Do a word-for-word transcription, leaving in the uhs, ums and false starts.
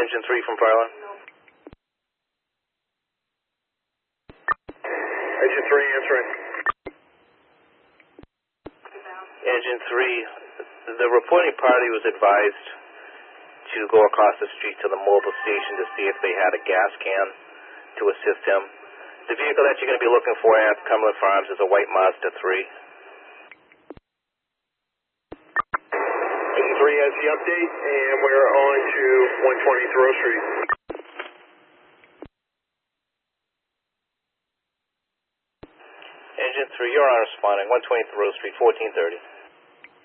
Engine three from Parlor. Engine three answering. Engine three, the reporting party was advised to go across the street to the mobile station to see if they had a gas can to assist him. The vehicle that you're going to be looking for at Cumberland Farms is a white Mazda three. Engine three has the update, and we're on to one twenty Thoreau Street. Engine three, you're on responding, one twenty Thoreau Street, fourteen thirty.